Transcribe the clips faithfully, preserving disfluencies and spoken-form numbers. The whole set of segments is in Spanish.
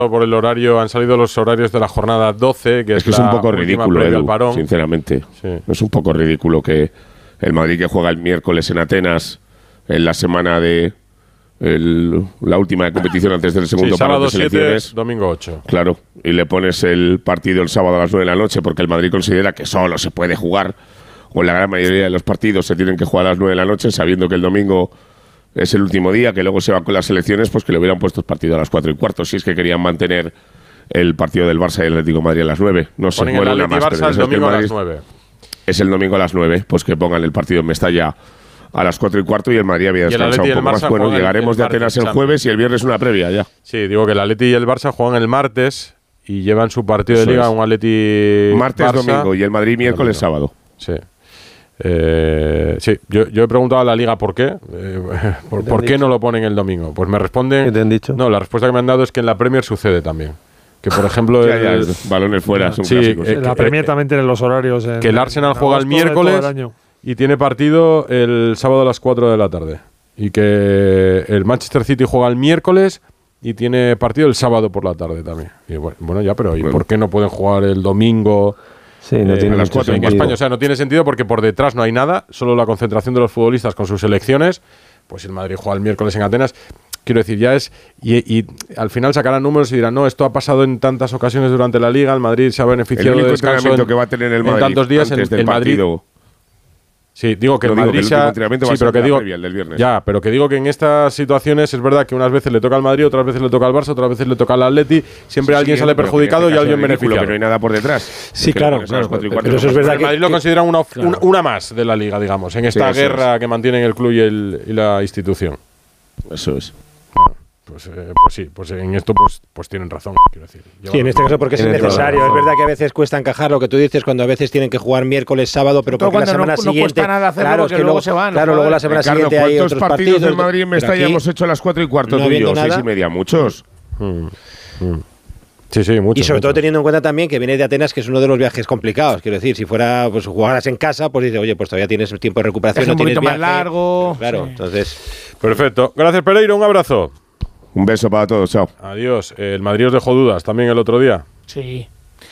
por el horario, han salido los horarios de la jornada doce, que es, es, que es un poco ridículo, Edu, parón. Sinceramente. Sí. Es un poco ridículo que el Madrid, que juega el miércoles en Atenas, en la semana de el, la última competición antes del segundo sí, parón de selecciones. siete, domingo ocho. Claro, y le pones el partido el sábado a las nueve de la noche, porque el Madrid considera que solo se puede jugar, o en la gran mayoría de los partidos se tienen que jugar a las nueve de la noche, sabiendo que el domingo es el último día, que luego se va con las selecciones, pues que le hubieran puesto el partido a las cuatro y cuarto, si es que querían mantener el partido del Barça y el Atlético de Madrid a las nueve. No sé, bueno, una más, Barça el domingo a las nueve. Es el domingo a las nueve, pues que pongan el partido en Mestalla a las cuatro y cuarto y el Madrid había descansado un poco más. Bueno, llegaremos de Atenas el jueves y el viernes una previa ya. Sí, digo que el Atleti y el Barça juegan el martes y llevan su partido Eso de liga, es. un Atleti martes, Barça, domingo y el Madrid miércoles, sábado. Sí. Eh, sí, yo, yo he preguntado a la Liga por qué, eh, por, ¿por qué no lo ponen el domingo. Pues me responden. ¿Qué te han dicho? No, la respuesta que me han dado es que en la Premier sucede también. Que por ejemplo, ya, el, ya, balones fuera, son sí, clásicos. Eh, la Premier eh, también tiene los horarios. En, que el Arsenal juega el miércoles y tiene partido el sábado a las cuatro de la tarde. Y que el Manchester City juega el miércoles y tiene partido el sábado por la tarde también. Y bueno, bueno ya, pero ¿y bueno. por qué no pueden jugar el domingo? Sí, no eh, tiene las cuatro en España, o sea, no tiene sentido porque por detrás no hay nada, solo la concentración de los futbolistas con sus selecciones. Pues el Madrid juega el miércoles en Atenas. Quiero decir, ya es. Y, y al final sacarán números y dirán, no, esto ha pasado en tantas ocasiones durante la Liga, el Madrid se ha beneficiado de descanso en, que va a tener el Madrid en tantos días. Antes en, del el Madrid. Partido. Sí, digo que no el Madrid digo que se ha, el sí, pero que digo, del viernes. Ya, pero que digo que en estas situaciones es verdad que unas veces le toca al Madrid, otras veces le toca al Barça, otras veces le toca al Atleti, siempre sí, alguien sí, sale perjudicado y alguien beneficiado. Que no hay nada por detrás. Sí, claro, claro. Pero eso es verdad que el Madrid lo considera una, claro. una, una más de la Liga, digamos, en esta sí, guerra es. que mantienen el club y, el, y la institución. Eso es. Pues, eh, pues sí, pues en esto pues, pues tienen razón, quiero decir. Yo, sí, en este caso porque es necesario. Es verdad que a veces cuesta encajar lo que tú dices cuando a veces tienen que jugar miércoles, sábado, pero porque la semana no, siguiente. No cuesta nada hacerlo claro, porque es que luego, luego se van. Claro, luego la semana Ricardo, siguiente hay otros partidos. ¿Cuántos partidos del Madrid en Mestalla hemos hecho a las cuatro y cuarto no tú y yo? Seis y media, muchos. Mm, mm. Sí, sí, mucho. Y sobre mucho. todo teniendo en cuenta también que viene de Atenas, que es uno de los viajes complicados. Quiero decir, si fuera, pues jugaras en casa, pues dices, oye, pues todavía tienes tiempo de recuperación. Es no un tienes poquito viaje. más largo. Claro, sí. entonces. Perfecto. Gracias, Pereiro. Un abrazo. Un beso para todos. Chao. Adiós. El Madrid os dejó dudas también el otro día. Sí.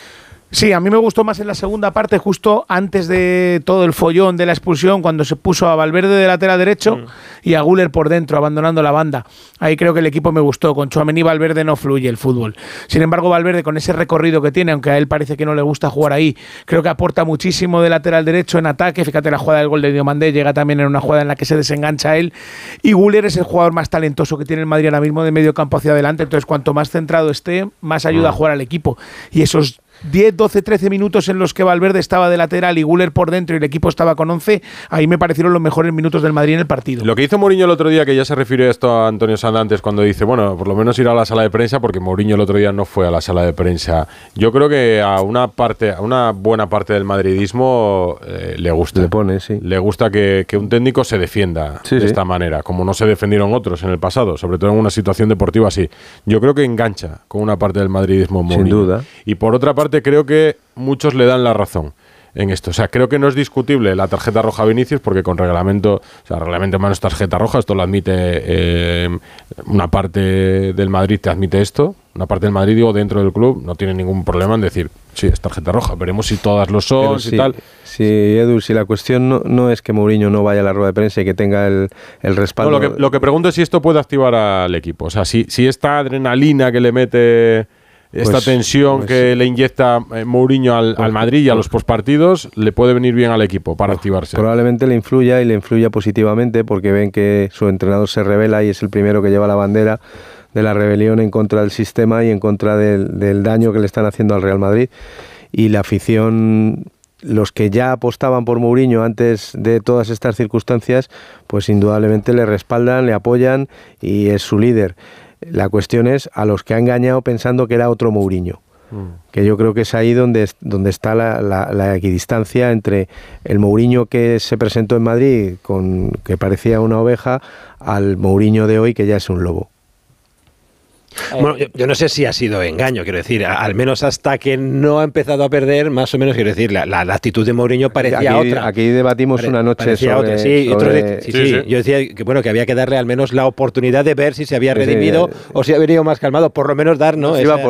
Sí, a mí me gustó más en la segunda parte, justo antes de todo el follón de la expulsión, cuando se puso a Valverde de lateral derecho mm. y a Güler por dentro, abandonando la banda. Ahí creo que el equipo me gustó. Con Tchouaméni y Valverde no fluye el fútbol. Sin embargo, Valverde, con ese recorrido que tiene, aunque a él parece que no le gusta jugar ahí, creo que aporta muchísimo de lateral derecho en ataque. Fíjate, la jugada del gol de Diomandé llega también en una jugada en la que se desengancha él. Y Güler es el jugador más talentoso que tiene el Madrid ahora mismo de medio campo hacia adelante. Entonces, cuanto más centrado esté, más ayuda mm. a jugar al equipo. Y esos diez, doce, trece minutos en los que Valverde estaba de lateral y Güler por dentro y el equipo estaba con once, ahí me parecieron los mejores minutos del Madrid en el partido. Lo que hizo Mourinho el otro día, que ya se refirió a esto a Antonio Sanz antes, cuando dice, bueno, por lo menos ir a la sala de prensa, porque Mourinho el otro día no fue a la sala de prensa. Yo creo que a una parte, a una buena parte del madridismo eh, le gusta. Le pone, sí. Le gusta que, que un técnico se defienda sí, de sí. esta manera, como no se defendieron otros en el pasado, sobre todo en una situación deportiva así. Yo creo que engancha con una parte del madridismo Mourinho. Sin duda. Y por otra parte, creo que muchos le dan la razón en esto. O sea, creo que no es discutible la tarjeta roja a Vinicius, porque con reglamento, o sea, reglamento en mano es tarjeta roja, esto lo admite eh, una parte del Madrid, te admite esto, una parte del Madrid, digo, dentro del club, no tiene ningún problema en decir, sí, es tarjeta roja, veremos si todas lo son y sí, tal. Sí, Edu, si la cuestión no, no es que Mourinho no vaya a la rueda de prensa y que tenga el, el respaldo... No, lo, que, lo que pregunto es si esto puede activar al equipo, o sea, si, si esta adrenalina que le mete... Esta pues, tensión pues, que le inyecta eh, Mourinho al, al Madrid y a los postpartidos le puede venir bien al equipo para activarse. Probablemente le influya y le influya positivamente porque ven que su entrenador se revela y es el primero que lleva la bandera de la rebelión en contra del sistema y en contra del, del daño que le están haciendo al Real Madrid. Y la afición, los que ya apostaban por Mourinho antes de todas estas circunstancias, pues indudablemente le respaldan, le apoyan y es su líder. La cuestión es a los que ha engañado pensando que era otro Mourinho, mm. que yo creo que es ahí donde, donde está la, la, la equidistancia entre el Mourinho que se presentó en Madrid, con que parecía una oveja, al Mourinho de hoy que ya es un lobo. Bueno, yo, yo no sé si ha sido engaño, quiero decir, a- al menos hasta que no ha empezado a perder, más o menos, quiero decir, la, la, la actitud de Mourinho parecía aquí, otra. Aquí debatimos Pare- una noche parecía sobre, otra, sí, y otros sobre- de- sí, Sí, sí. sí. Yo decía que bueno, que había que darle al menos la oportunidad de ver si se había Sí, sí, redimido eh, o si había ido más calmado, por lo menos dar, ¿no? se iba Esa-